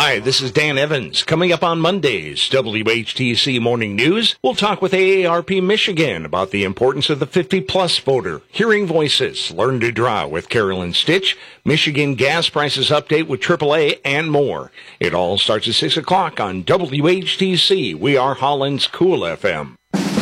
Hi, this is Dan Evans. Coming up on Monday's WHTC Morning News, we'll talk with AARP Michigan about the importance of the 50-plus voter, hearing voices, learn to draw with Carolyn Stitch, Michigan gas prices update with AAA, and more. It all starts at 6 o'clock on WHTC. We are Holland's Cool FM.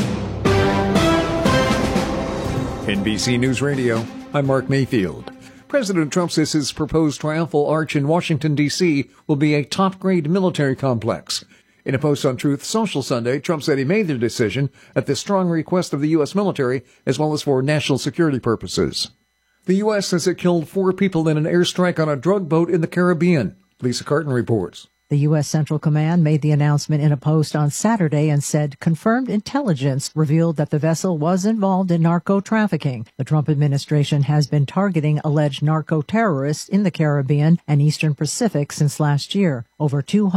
NBC News Radio, I'm Mark Mayfield. President Trump says his proposed Triumphal Arch in Washington, D.C. will be a top-grade military complex. In a post on Truth Social Sunday, Trump said he made the decision at the strong request of the U.S. military, as well as for national security purposes. The U.S. says it killed 4 people in an airstrike on a drug boat in the Caribbean. Lisa Carton reports. The U.S. Central Command made the announcement in a post on Saturday and said confirmed intelligence revealed that the vessel was involved in narco-trafficking. The Trump administration has been targeting alleged narco-terrorists in the Caribbean and Eastern Pacific since last year. Over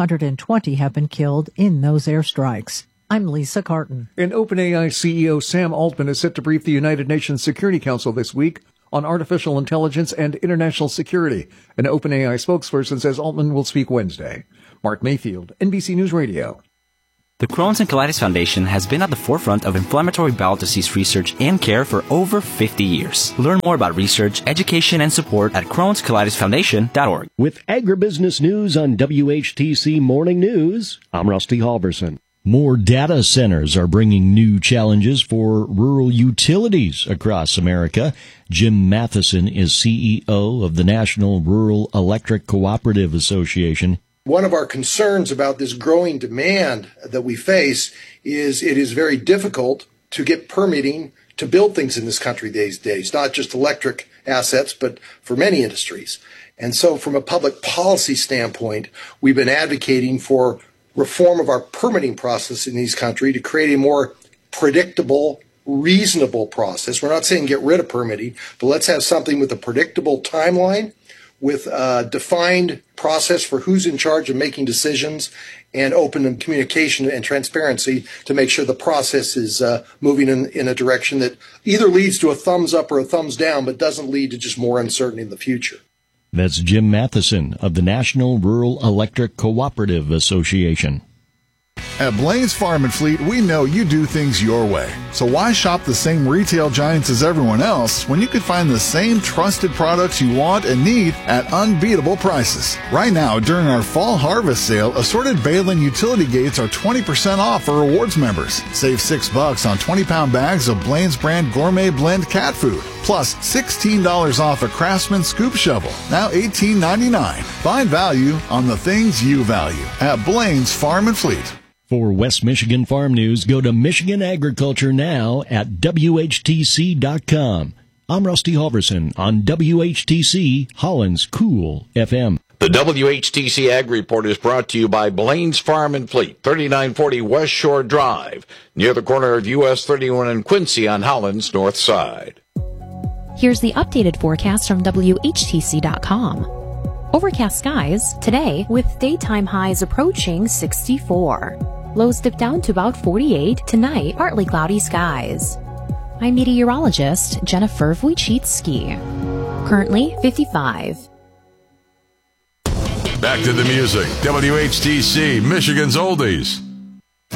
220 have been killed in those airstrikes. I'm Lisa Carton. And OpenAI CEO Sam Altman is set to brief the United Nations Security Council this week on artificial intelligence and international security. An OpenAI spokesperson says Altman will speak Wednesday. Mark Mayfield, NBC News Radio. The Crohn's and Colitis Foundation has been at the forefront of inflammatory bowel disease research and care for over 50 years. Learn more about research, education, and support at Crohn'sColitisFoundation.org. With agribusiness news on WHTC Morning News, I'm Rusty Halverson. More data centers are bringing new challenges for rural utilities across America. Jim Matheson is CEO of the National Rural Electric Cooperative Association. One of our concerns about this growing demand that we face is it is very difficult to get permitting to build things in this country these days, not just electric assets, but for many industries. And so from a public policy standpoint, we've been advocating for reform of our permitting process in this country to create a more predictable, reasonable process. We're not saying get rid of permitting, but let's have something with a predictable timeline, with a defined process for who's in charge of making decisions, and open communication and transparency to make sure the process is moving in a direction that either leads to a thumbs up or a thumbs down, but doesn't lead to just more uncertainty in the future. That's Jim Matheson of the National Rural Electric Cooperative Association. At Blaine's Farm and Fleet, we know you do things your way. So why shop the same retail giants as everyone else when you could find the same trusted products you want and need at unbeatable prices? Right now, during our fall harvest sale, assorted Balin utility gates are 20% off for rewards members. Save $6 on 20-pound bags of Blaine's brand gourmet blend cat food. Plus $16 off a Craftsman scoop shovel, now $18.99. Find value on the things you value at Blaine's Farm and Fleet. For West Michigan Farm News, go to Michigan Agriculture Now at WHTC.com. I'm Rusty Halverson on WHTC, Holland's Cool FM. The WHTC Ag Report is brought to you by Blaine's Farm and Fleet, 3940 West Shore Drive, near the corner of US 31 and Quincy on Holland's north side. Here's the updated forecast from WHTC.com. Overcast skies today with daytime highs approaching 64. Lows dip down to about 48. Tonight, partly cloudy skies. I'm meteorologist Jennifer Wojcicki. Currently 55. Back to the music. WHTC, Michigan's Oldies.